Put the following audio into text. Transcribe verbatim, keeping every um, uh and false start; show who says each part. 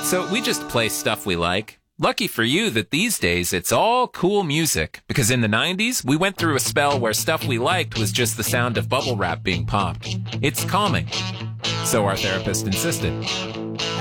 Speaker 1: So we just play stuff we like. Lucky for you that these days it's all cool music, because in the nineties, we went through a spell where stuff we liked was just the sound of bubble wrap being popped. It's calming. So our therapist insisted.